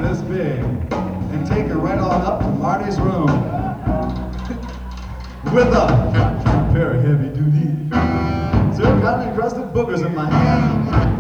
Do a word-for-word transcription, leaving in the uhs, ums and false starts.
this big and take her right on up to Marty's room with a pair of heavy-duty zircon encrusted boogers in my hand.